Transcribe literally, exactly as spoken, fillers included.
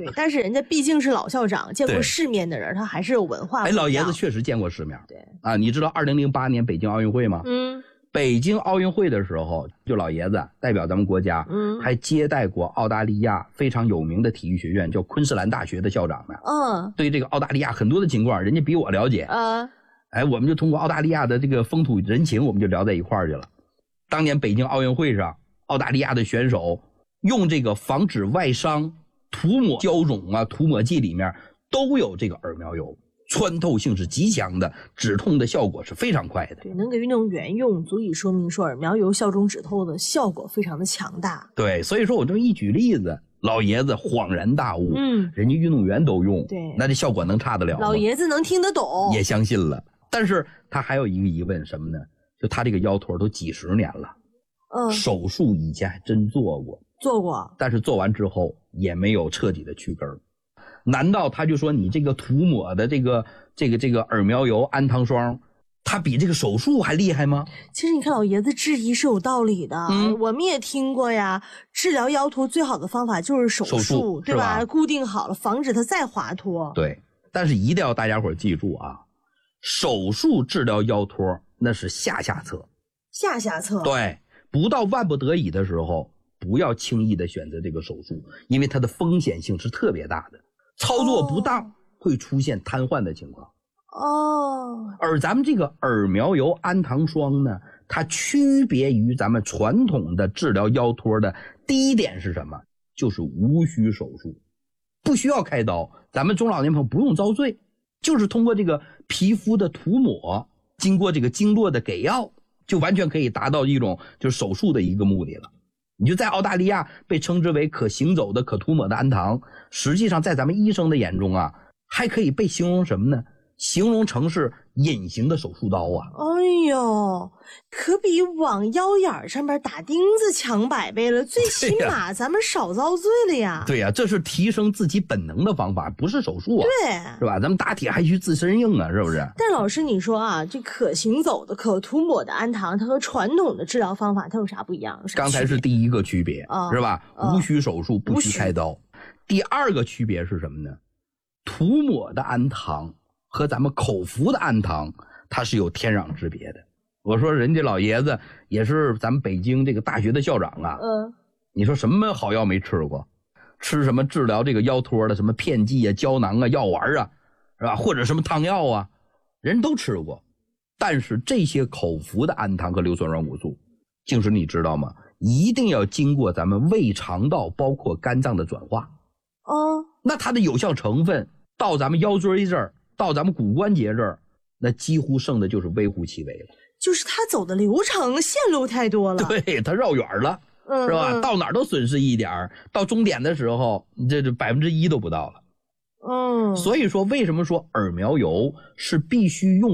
对，但是人家毕竟是老校长，见过世面的人，他还是有文化。 哎，老爷子确实见过世面。 对啊，你知道二零零八年北京奥运会吗？ 嗯， 北京奥运会的时候，就老爷子代表咱们国家，嗯，还接待过澳大利亚非常有名的体育学院，叫昆士兰大学的校长呢。嗯，对这个澳大利亚很多的情况，人家比我了解。啊，哎，我们就通过澳大利亚的这个风土人情，我们就聊在一块儿去了。当年北京奥运会上，澳大利亚的选手用这个防止外伤涂抹胶种啊、涂抹剂里面都有这个耳苗油，穿透性是极强的，止痛的效果是非常快的。 对，能给运动员用，足以说明说耳苗油效中止痛的效果非常的强大。 对，所以说我这么一举例子，老爷子恍然大悟，嗯，人家运动员都用，对，那这效果能差得了吗？ 老爷子能听得懂， 也相信了。但是他还有一个疑问，什么呢？就他这个腰托都几十年了，嗯，手术以前还真做过， 做过， 但是做完之后也没有彻底的去根儿。难道他就说你这个涂抹的这个这个这个耳苗油氨糖霜，它比这个手术还厉害吗？ 其实你看老爷子质疑是有道理的，嗯，我们也听过呀，治疗腰托最好的方法就是手术，手术对吧？固定好了，防止它再滑脱。 对，但是一定要大家伙记住啊，手术治疗腰托那是下下策， 下下策。 对，不到万不得已的时候，不要轻易的选择这个手术，因为它的风险性是特别大的。操作不当会出现瘫痪的情况哦。而咱们这个耳苗油氨糖霜呢，它区别于咱们传统的治疗腰托的第一点是什么？就是无需手术，不需要开刀，咱们中老年朋友不用遭罪，就是通过这个皮肤的涂抹，经过这个经络的给药，就完全可以达到一种就是手术的一个目的了。你就在澳大利亚被称之为可行走的可涂抹的氨糖，实际上在咱们医生的眼中啊，还可以被形容什么呢？形容成是隐形的手术刀啊！ 哎呦，可比往腰眼上面打钉子强百倍了，最起码咱们少遭罪了呀！ 对呀、啊，这是提升自己本能的方法，不是手术啊！ 对， 是吧？咱们打铁还需自身硬啊，是不是？ 但老师你说啊，这可行走的、可涂抹的氨糖，它和传统的治疗方法它有啥不一样？ 刚才是第一个区别，哦、是吧？哦、无需手术，不需开刀。第二个区别是什么呢？涂抹的氨糖和咱们口服的氨糖，它是有天壤之别的。我说人家老爷子也是咱们北京这个大学的校长啊，嗯，你说什么好药没吃过？吃什么治疗这个腰托的什么片剂啊、胶囊啊、药丸啊，是吧？或者什么汤药啊，人都吃过。但是这些口服的氨糖和硫酸软骨素，净是你知道吗？一定要经过咱们胃肠道包括肝脏的转化。哦，那它的有效成分到咱们腰椎这儿，到咱们骨关节这儿，那几乎剩的就是微乎其微了。 就是它走的流程线路太多了， 对，它绕远了，嗯、是吧？嗯、到哪儿都损失一点，到终点的时候，这这百分之一都不到了。嗯，所以说为什么说耳苗油是必须用